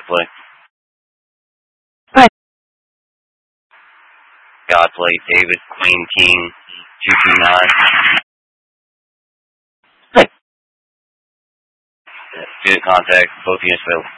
play. Right. God play, David, Queen, King, 229. Right. Student contact, both units available.